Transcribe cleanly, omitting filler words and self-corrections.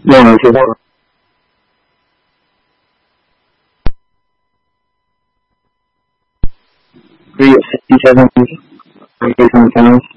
听到了。可以有第三个可以看看。